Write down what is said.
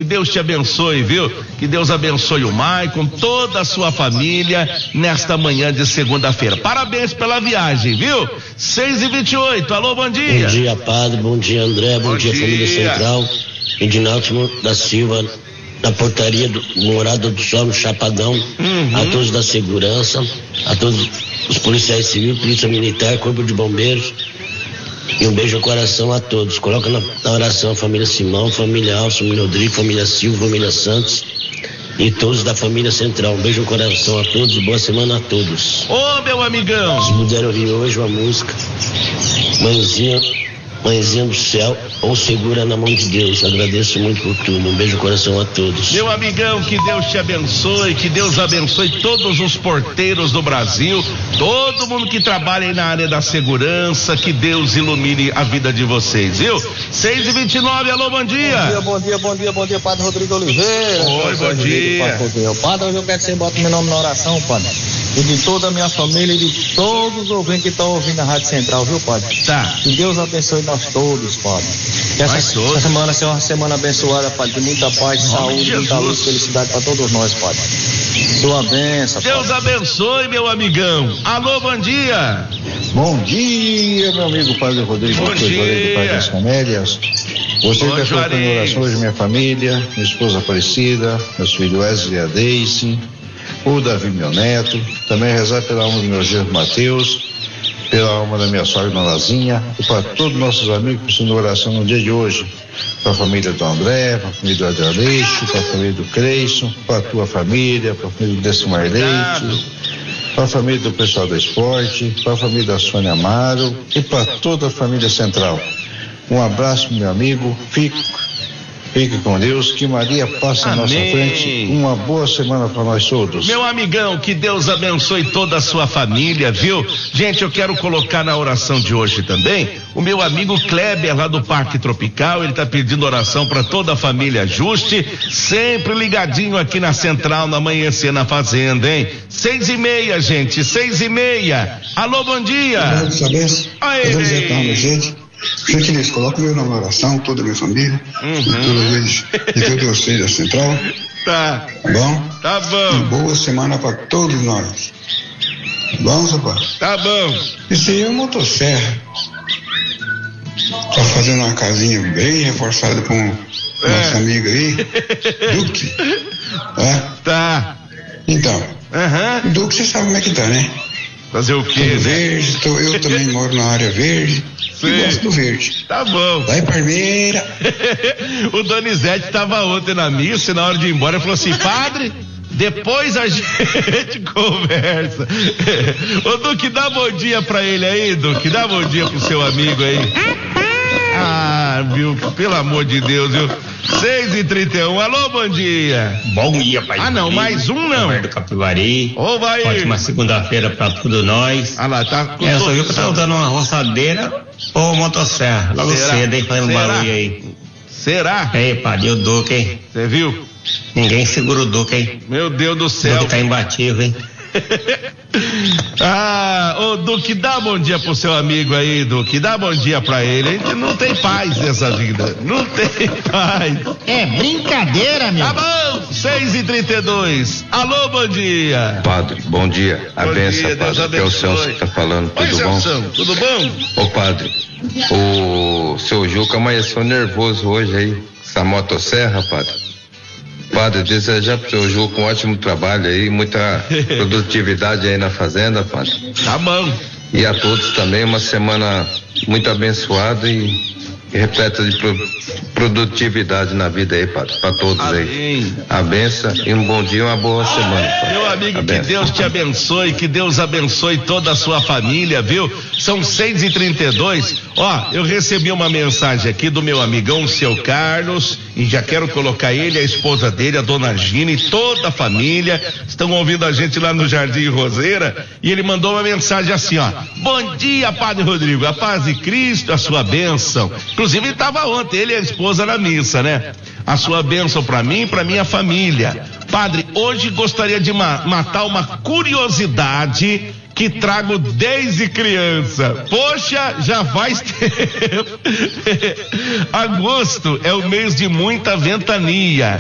Deus te abençoe, viu? Que Deus abençoe o Maicon, toda a sua família, nesta manhã de segunda-feira. Parabéns pela viagem, viu? 6h28, alô, bom dia. Bom dia, padre, bom dia, André, bom dia, família Central. Edinaldo da Silva, na portaria do Morada do Sol, no Chapadão. A todos da segurança, a todos os policiais civis, polícia militar, corpo de bombeiros. E um beijo no coração a todos. Coloca na oração a família Simão, família Alves, família Rodrigo, família Silva, família Santos e todos da família Central. Um beijo no coração a todos e boa semana a todos. Ô, meu amigão! Se puder ouvir hoje uma música, Mãezinha do céu, ou segura na mão de Deus. Agradeço muito por tudo. Um beijo no coração a todos. Meu amigão, que Deus te abençoe, que Deus abençoe todos os porteiros do Brasil, todo mundo que trabalha aí na área da segurança, que Deus ilumine a vida de vocês, viu? 6h29, alô, bom dia. Bom dia, Padre Rodrigo Oliveira. Oi, bom dia. Padre, hoje eu quero que você bote meu nome na oração, Padre. E de toda a minha família e de todos os ouvintes que estão ouvindo a Rádio Central, viu, Padre? Tá. Que Deus abençoe nós todos, Padre. Que essa semana seja uma semana abençoada, Padre, de muita paz, saúde, muita luz, felicidade para todos nós, Padre. Sua bênção, Deus Padre. abençoe, meu amigão. Alô, bom dia. Bom dia, meu amigo Padre Rodrigo, Bom provedor do Pai das Camélias. Você Bom, está colocando em orações minha família, minha esposa Aparecida, meus filhos Wesley e a Daisy, o Davi, meu neto. Também rezar pela alma do meu genro Mateus, pela alma da minha sogra Dona Lazinha e para todos os nossos amigos que precisam de oração no dia de hoje. Para a família do André, para a família do Adaleixo, para a família do Creison, para a tua família, para a família do Decimar Leite, para a família do pessoal do esporte, para a família da Sônia Amaro e para toda a família Central. Um abraço, meu amigo. Fique com Deus, que Maria passe à nossa frente. Uma boa semana para nós todos. Meu amigão, que Deus abençoe toda a sua família, viu? Gente, eu quero colocar na oração de hoje também o meu amigo Kleber lá do Parque Tropical. Ele tá pedindo oração para toda a família Juste, sempre ligadinho aqui na Central, no Amanhecer na Fazenda, hein? 6h30, gente, 6h30. Alô, bom dia. Aê, gente. Gentileza, coloca o meu nome na oração, toda a minha família, e todos vocês da Central. Tá. Bom? Tá bom. E boa semana para todos nós. Bom, rapaz? Tá bom. Esse aí é uma motosserra. Tá fazendo uma casinha bem reforçada com nosso amigo aí, Duque. Tá. Então, Duque, você sabe como é que tá, né? Fazer o quê, né? Verde, eu também moro na área verde. E gosto do verde. Tá bom. Vai, Parmeira. O Donizete tava ontem na missa e na hora de ir embora ele falou assim: padre, depois a gente conversa. Ô, Duque, dá bom dia pra ele aí, Duque. Dá bom dia pro seu amigo aí. Ah, viu? Pelo amor de Deus, viu? 6h31, alô, bom dia. Bom dia, pai. Ah, não, mais um não. Do Capivari. Ô, vai. Ótima segunda-feira pra todos nós. Ah lá, tá com só viu que eu tava usando uma roçadeira ou motosserra. Logo cedo, hein, fazendo barulho aí. Será? Ei, padre, o Duque, hein? Você viu? Ninguém segura o Duque, hein? Meu Deus do céu. Duque tá imbatível, hein? Ô Duque, dá bom dia pro seu amigo aí, Duque, dá bom dia pra ele. A gente não tem paz nessa vida, não tem paz. É brincadeira, meu. Tá bom, 6h32, alô, bom dia. Padre, bom dia, a benção, padre, que é o Celso que tá falando, tudo bom? Tudo bom? Ô padre, o seu Juca amanheceu nervoso hoje aí, essa motosserra, padre. Padre, desejar pro seu Juca um ótimo trabalho aí, muita produtividade aí na fazenda, padre. Tá bom. E a todos também uma semana muito abençoada e repleta de produtividade na vida aí, padre, para todos. Amém. Aí. A benção e um bom dia e uma boa semana, padre. Meu amigo, que Deus te abençoe, que Deus abençoe toda a sua família, viu? São 6h32. Ó, eu recebi uma mensagem aqui do meu amigão, seu Carlos, e já quero colocar ele, a esposa dele, a dona Gina e toda a família, estão ouvindo a gente lá no Jardim Roseira, e ele mandou uma mensagem assim, ó: bom dia, Padre Rodrigo, a paz de Cristo, a sua bênção. Inclusive ele estava ontem, ele e a esposa na missa, né? A sua bênção para mim e para minha família. Padre, hoje gostaria de matar uma curiosidade que trago desde criança. Poxa, já faz tempo. Agosto é o mês de muita ventania.